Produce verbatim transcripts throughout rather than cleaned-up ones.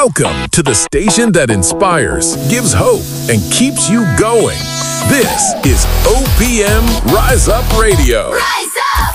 Welcome to the station that inspires, gives hope, and keeps you going. This is O P M Rise Up Radio. Rise up!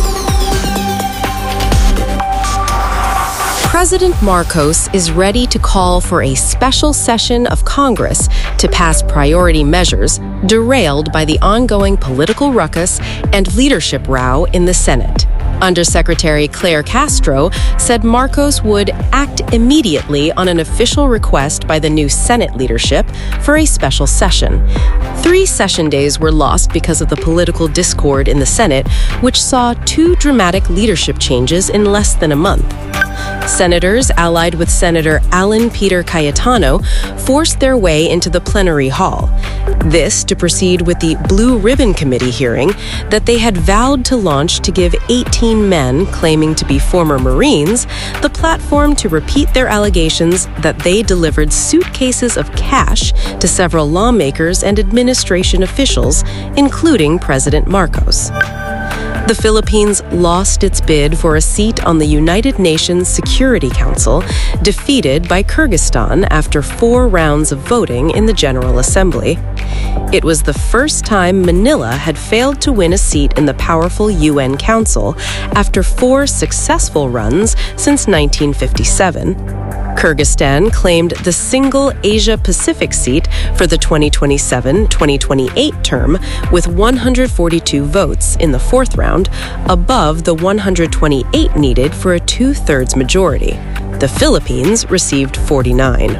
President Marcos is ready to call for a special session of Congress to pass priority measures derailed by the ongoing political ruckus and leadership row in the Senate. Undersecretary Claire Castro said Marcos would act immediately on an official request by the new Senate leadership for a special session. Three session days were lost because of the political discord in the Senate, which saw two dramatic leadership changes in less than a month. Senators, allied with Senator Alan Peter Cayetano, forced their way into the plenary hall. This to proceed with the Blue Ribbon Committee hearing that they had vowed to launch to give eighteen men claiming to be former Marines the platform to repeat their allegations that they delivered suitcases of cash to several lawmakers and administration officials, including President Marcos. The Philippines lost its bid for a seat on the United Nations Security Council, defeated by Kyrgyzstan after four rounds of voting in the General Assembly. It was the first time Manila had failed to win a seat in the powerful U N Council after four successful runs since nineteen fifty-seven. Kyrgyzstan claimed the single Asia-Pacific seat for the twenty twenty-seven twenty twenty-eight term with one hundred forty-two votes in the fourth round, above the one hundred twenty-eight needed for a two-thirds majority. The Philippines received forty-nine.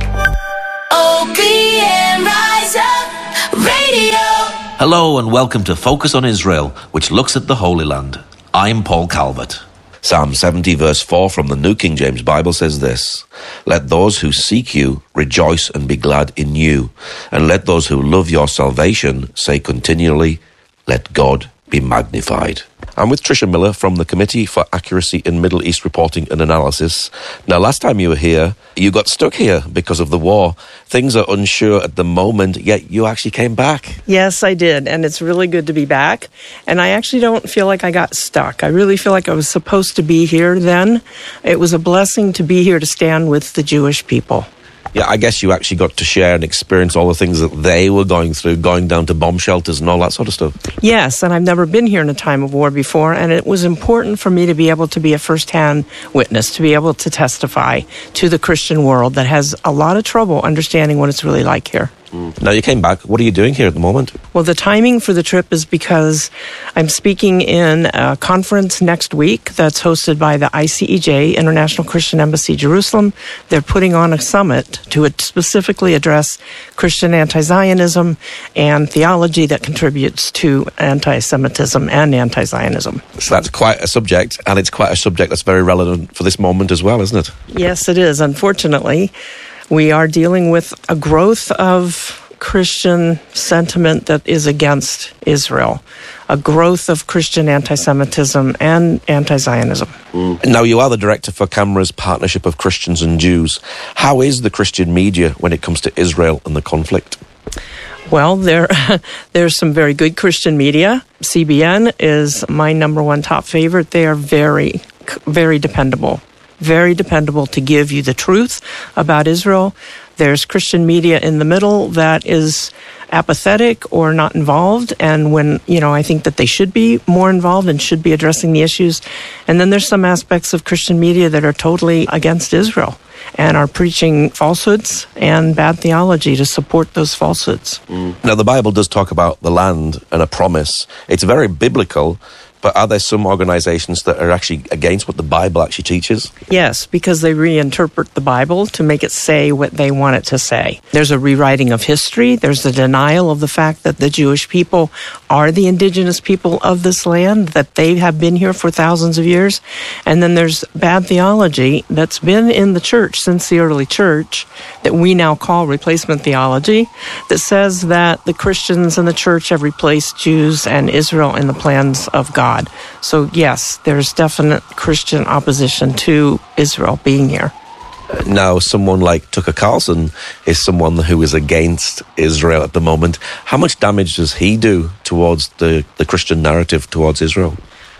O P M Rise Up Radio. Hello and welcome to Focus on Israel, which looks at the Holy Land. I'm Paul Calvert. Psalm seventy verse four from the New King James Bible says this: "Let those who seek you rejoice and be glad in you, and let those who love your salvation say continually, let God be magnified." I'm with Tricia Miller from the Committee for Accuracy in Middle East Reporting and Analysis. Now, last time you were here, you got stuck here because of the war. Things are unsure at the moment, yet you actually came back. Yes, I did, and it's really good to be back. And I actually don't feel like I got stuck. I really feel like I was supposed to be here then. It was a blessing to be here to stand with the Jewish people. Yeah, I guess you actually got to share and experience all the things that they were going through, going down to bomb shelters and all that sort of stuff. Yes, and I've never been here in a time of war before, and it was important for me to be able to be a first-hand witness, to be able to testify to the Christian world that has a lot of trouble understanding what it's really like here. Mm. Now you came back. What are you doing here at the moment? Well, the timing for the trip is because I'm speaking in a conference next week that's hosted by the I C E J, International Christian Embassy Jerusalem. They're putting on a summit to specifically address Christian anti-Zionism and theology that contributes to anti-Semitism and anti-Zionism. So that's quite a subject, and it's quite a subject that's very relevant for this moment as well, isn't it? Yes, it is. Unfortunately, we are dealing with a growth of Christian sentiment that is against Israel, a growth of Christian anti-Semitism and anti-Zionism. Mm. Now, you are the director for Camera's Partnership of Christians and Jews. How is the Christian media when it comes to Israel and the conflict? Well, there, there's some very good Christian media. C B N is my number one top favorite. They are very, very dependable. Very dependable to give you the truth about Israel. There's Christian media in the middle that is apathetic or not involved, and when, you know, I think that they should be more involved and should be addressing the issues. And then there's some aspects of Christian media that are totally against Israel and are preaching falsehoods and bad theology to support those falsehoods. Mm. Now, the Bible does talk about the land and a promise. It's very biblical. But are there some organizations that are actually against what the Bible actually teaches? Yes, because they reinterpret the Bible to make it say what they want it to say. There's a rewriting of history. There's a denial of the fact that the Jewish people are the indigenous people of this land, that they have been here for thousands of years. And then there's bad theology that's been in the church since the early church that we now call replacement theology, that says that the Christians and the church have replaced Jews and Israel in the plans of God. So, yes, there's definite Christian opposition to Israel being here. Now, someone like Tucker Carlson is someone who is against Israel at the moment. How much damage does he do towards the, the Christian narrative towards Israel?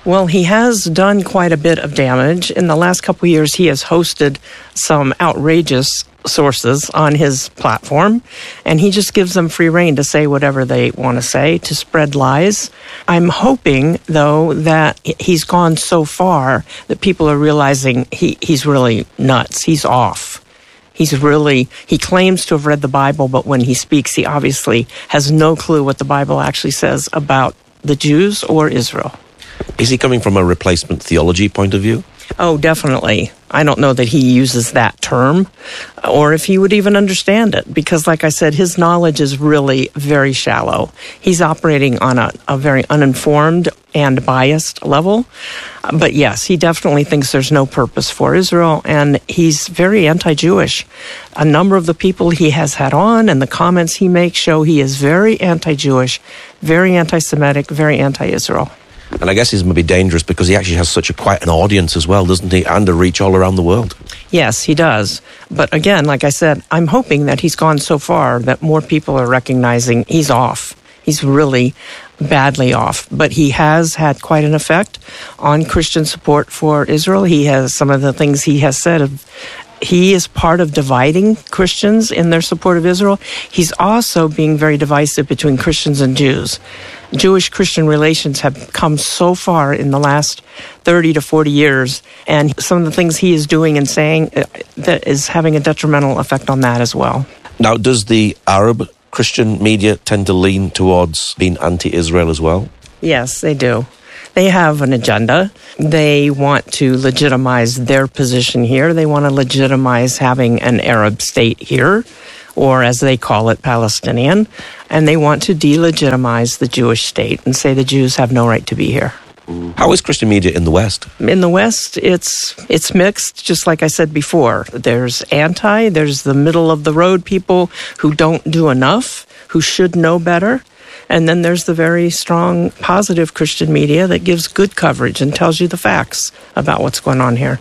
Well, he has done quite a bit of damage. In the last couple of years, he has hosted some outrageous sources on his platform, and he just gives them free rein to say whatever they want to say, to spread lies. I'm hoping, though, that he's gone so far that people are realizing he, he's really nuts. He's off. He's really, he claims to have read the Bible, but when he speaks, he obviously has no clue what the Bible actually says about the Jews or Israel. Is he coming from a replacement theology point of view? Oh, definitely. I don't know that he uses that term or if he would even understand it because, like I said, his knowledge is really very shallow. He's operating on a, a very uninformed and biased level. But yes, he definitely thinks there's no purpose for Israel, and he's very anti-Jewish. A number of the people he has had on and the comments he makes show he is very anti-Jewish, very anti-Semitic, very anti-Israel. And I guess he's maybe dangerous because he actually has such a quite an audience as well, doesn't he? And a reach all around the world. Yes, he does. But again, like I said, I'm hoping that he's gone so far that more people are recognizing he's off. He's really badly off. But he has had quite an effect on Christian support for Israel. He has some of the things he has said of he is part of dividing Christians in their support of Israel. He's also being very divisive between Christians and Jews. Jewish-Christian relations have come so far in the last thirty to forty years, and some of the things he is doing and saying that is having a detrimental effect on that as well. Now, does the Arab Christian media tend to lean towards being anti-Israel as well? Yes, they do. They have an agenda. They want to legitimize their position here. They want to legitimize having an Arab state here, or as they call it, Palestinian. And they want to delegitimize the Jewish state and say the Jews have no right to be here. How is Christian media in the West? In the West, it's it's mixed, just like I said before. There's anti, there's the middle-of-the-road people who don't do enough, who should know better. And then there's the very strong, positive Christian media that gives good coverage and tells you the facts about what's going on here.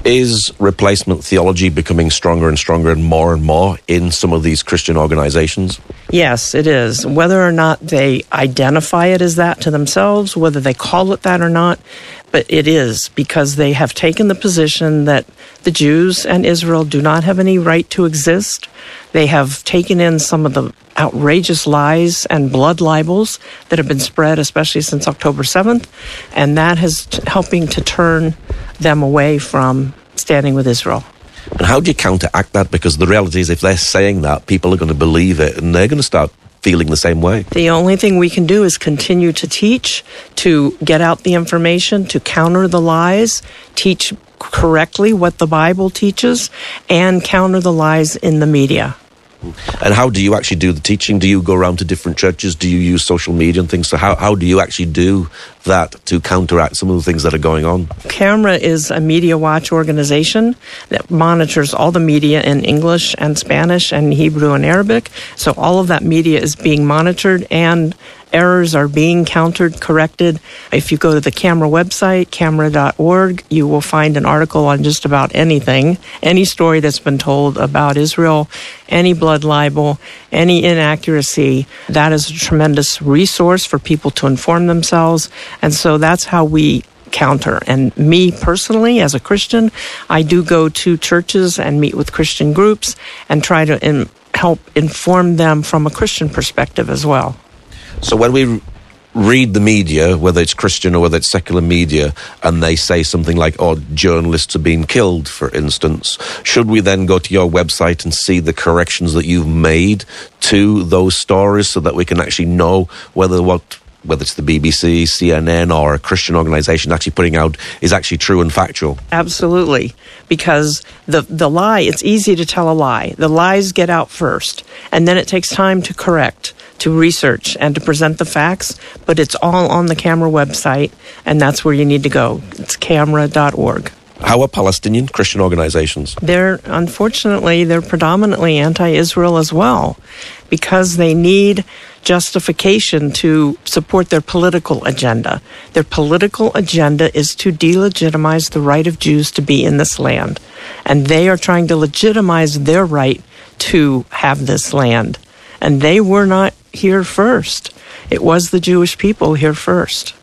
Is replacement theology becoming stronger and stronger and more and more in some of these Christian organizations? Yes, it is. Whether or not they identify it as that to themselves, whether they call it that or not, but it is, because they have taken the position that the Jews and Israel do not have any right to exist. They have taken in some of the outrageous lies and blood libels that have been spread, especially since October seventh, and that is t- helping to turn them away from standing with Israel. And how do you counteract that? Because the reality is, if they're saying that, people are going to believe it, and they're going to start feeling the same way. The only thing we can do is continue to teach, to get out the information, to counter the lies, teach correctly what the Bible teaches, and counter the lies in the media. And how do you actually do the teaching? Do you go around to different churches? Do you use social media and things? So how, how do you actually do that to counteract some of the things that are going on? CAMRA is a media watch organization that monitors all the media in English and Spanish and Hebrew and Arabic. So all of that media is being monitored and errors are being countered, corrected. If you go to the CAMRA website, camera dot org, you will find an article on just about anything, any story that's been told about Israel, any blood libel, any inaccuracy. That is a tremendous resource for people to inform themselves. And so that's how we counter. And me personally, as a Christian, I do go to churches and meet with Christian groups and try to in, help inform them from a Christian perspective as well. So when we read the media, whether it's Christian or whether it's secular media, and they say something like, oh, journalists are being killed, for instance, should we then go to your website and see the corrections that you've made to those stories so that we can actually know whether what whether it's the B B C, C N N, or a Christian organization actually putting out is actually true and factual? Absolutely. Because the, the lie, it's easy to tell a lie. The lies get out first, and then it takes time to correct, to research, and to present the facts, but it's all on the CAMRA website, and that's where you need to go. It's camera dot org. How are Palestinian Christian organizations? They're, unfortunately, they're predominantly anti-Israel as well, because they need justification to support their political agenda. Their political agenda is to delegitimize the right of Jews to be in this land. And they are trying to legitimize their right to have this land. And they were not here first. It was the Jewish people here first.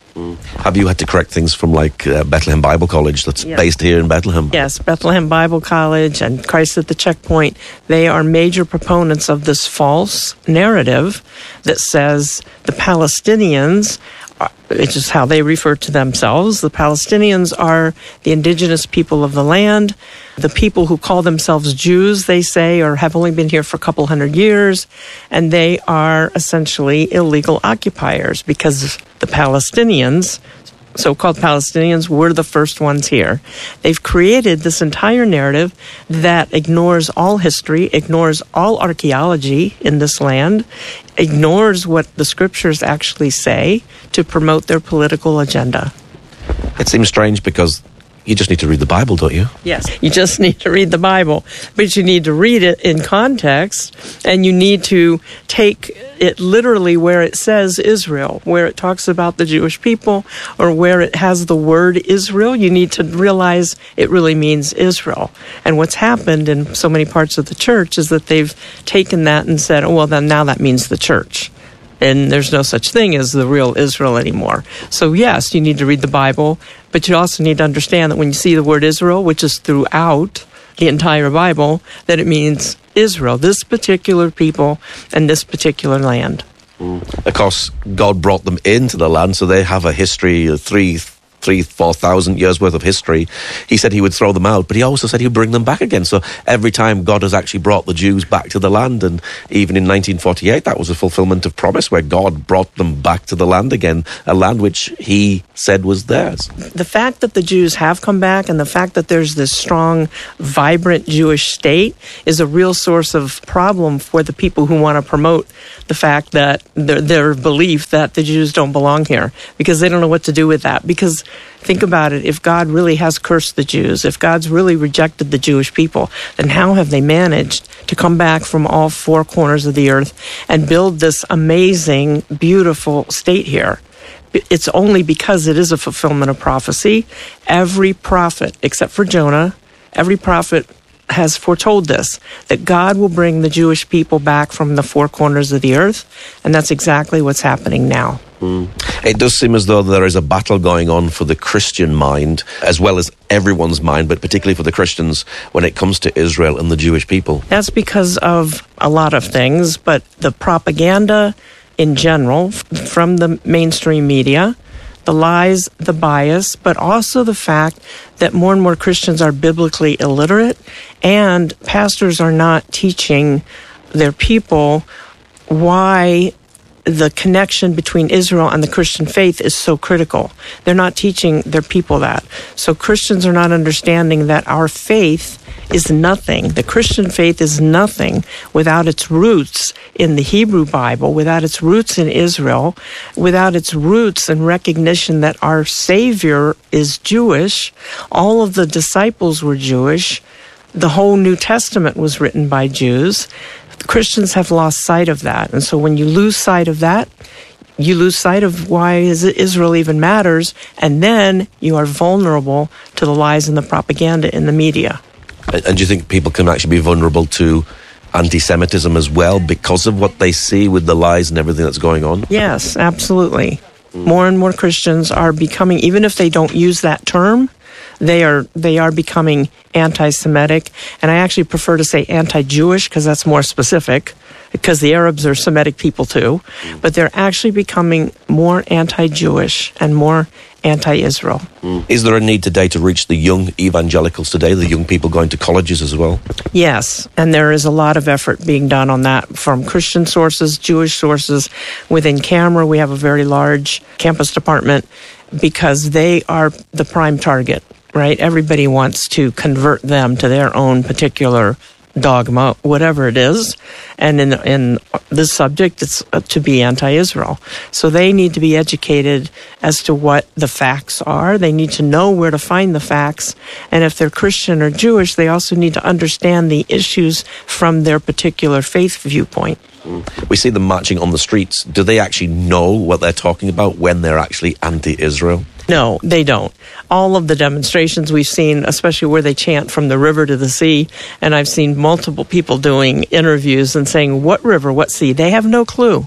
Mm. Have you had to correct things from like uh, Bethlehem Bible College that's Yes. based here in Bethlehem? Yes, Bethlehem Bible College and Christ at the Checkpoint, they are major proponents of this false narrative that says the Palestinians, are, which is how they refer to themselves, the Palestinians are the indigenous people of the land. The people who call themselves Jews, they say, or have only been here for a couple hundred years, and they are essentially illegal occupiers because the Palestinians, so-called Palestinians, were the first ones here. They've created this entire narrative that ignores all history, ignores all archaeology in this land, ignores what the scriptures actually say to promote their political agenda. It seems strange because you just need to read the Bible, don't you? Yes, you just need to read the Bible, but you need to read it in context, and you need to take it literally where it says Israel, where it talks about the Jewish people, or where it has the word Israel. You need to realize it really means Israel. And what's happened in so many parts of the church is that they've taken that and said, oh, well, then now that means the church. And there's no such thing as the real Israel anymore. So yes, you need to read the Bible, but you also need to understand that when you see the word Israel, which is throughout the entire Bible, that it means Israel, this particular people and this particular land. Mm. Of course, God brought them into the land, so they have a history of three, three, four thousand years worth of history. He said he would throw them out, but he also said he would bring them back again. So every time God has actually brought the Jews back to the land, and even in nineteen forty-eight, that was a fulfillment of promise where God brought them back to the land again, a land which he said was theirs. The fact that the Jews have come back and the fact that there's this strong, vibrant Jewish state is a real source of problem for the people who want to promote the fact that their, their belief that the Jews don't belong here, because they don't know what to do with that. Because think about it, if God really has cursed the Jews, if God's really rejected the Jewish people, then how have they managed to come back from all four corners of the earth and build this amazing, beautiful state here? It's only because it is a fulfillment of prophecy. Every prophet, except for Jonah, every prophet has foretold this, that God will bring the Jewish people back from the four corners of the earth, and that's exactly what's happening now. Mm. It does seem as though there is a battle going on for the Christian mind, as well as everyone's mind, but particularly for the Christians when it comes to Israel and the Jewish people. That's because of a lot of things, but the propaganda in general from the mainstream media, the lies, the bias, but also the fact that more and more Christians are biblically illiterate, and pastors are not teaching their people why the connection between Israel and the Christian faith is so critical. They're not teaching their people that. So Christians are not understanding that our faith is nothing. The Christian faith is nothing without its roots in the Hebrew Bible, without its roots in Israel, without its roots in recognition that our Savior is Jewish. All of the disciples were Jewish. The whole New Testament was written by Jews. Christians have lost sight of that. And so when you lose sight of that, you lose sight of why Israel even matters, and then you are vulnerable to the lies and the propaganda in the media. And do you think people can actually be vulnerable to anti-Semitism as well because of what they see with the lies and everything that's going on? Yes, absolutely. Mm. More and more Christians are becoming, even if they don't use that term, they are they are becoming anti-Semitic, and I actually prefer to say anti-Jewish because that's more specific, because the Arabs are Semitic people too, but they're actually becoming more anti-Jewish and more anti-Israel. Mm. Is there a need today to reach the young evangelicals today, the young people going to colleges as well? Yes, and there is a lot of effort being done on that from Christian sources, Jewish sources. Within Camera, we have a very large campus department because they are the prime target, right? Everybody wants to convert them to their own particular dogma, whatever it is. And in in this subject, it's to be anti-Israel. So they need to be educated as to what the facts are. They need to know where to find the facts. And if they're Christian or Jewish, they also need to understand the issues from their particular faith viewpoint. We see them marching on the streets. Do they actually know what they're talking about when they're actually anti-Israel? No, they don't. All of the demonstrations we've seen, especially where they chant from the river to the sea, and I've seen multiple people doing interviews and saying, what river, what sea? They have no clue.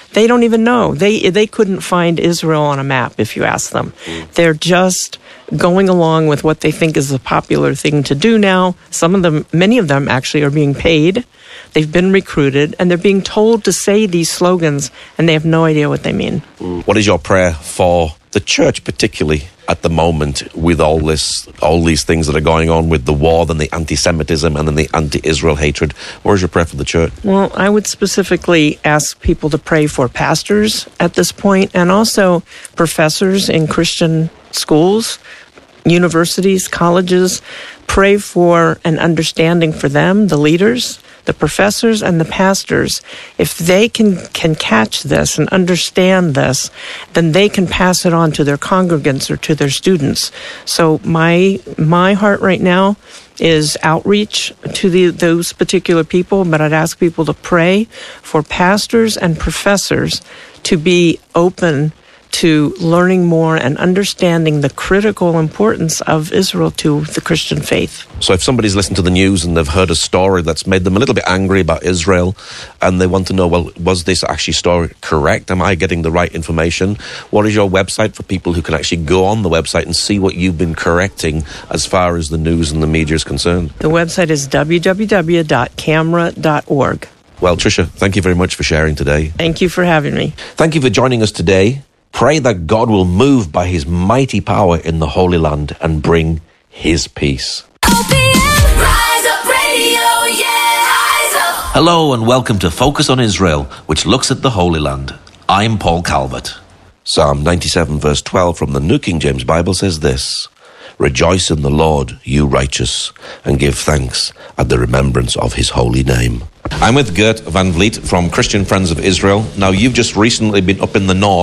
They don't even know. They they couldn't find Israel on a map if you ask them. Mm. They're just going along with what they think is a popular thing to do now. Some of them, many of them actually are being paid. They've been recruited, and they're being told to say these slogans, and they have no idea what they mean. Mm. What is your prayer for the church, particularly at the moment, with all this, all these things that are going on with the war, then the anti-Semitism, and then the anti-Israel hatred? What is your prayer for the church? Well, I would specifically ask people to pray for pastors at this point, and also professors in Christian schools, universities, colleges. Pray for an understanding for them, the leaders, the professors, and the pastors. If they can, can catch this and understand this, then they can pass it on to their congregants or to their students. So my my heart right now is outreach to the, those particular people, but I'd ask people to pray for pastors and professors to be open to learning more and understanding the critical importance of Israel to the Christian faith. So if somebody's listened to the news and they've heard a story that's made them a little bit angry about Israel, and they want to know, well, was this actually story correct? Am I getting the right information? What is your website for people who can actually go on the website and see what you've been correcting as far as the news and the media is concerned? The website is w w w dot camera dot org. Well, Tricia, thank you very much for sharing today. Thank you for having me. Thank you for joining us today. Pray that God will move by his mighty power in the Holy Land and bring his peace. O P M Rise Up Radio, yeah, Rise Up. Hello and welcome to Focus on Israel, which looks at the Holy Land. I'm Paul Calvert. Psalm ninety-seven verse twelve from the New King James Bible says this: Rejoice in the Lord, you righteous, and give thanks at the remembrance of his holy name. I'm with Gert Van Vliet from Christian Friends of Israel. Now, you've just recently been up in the north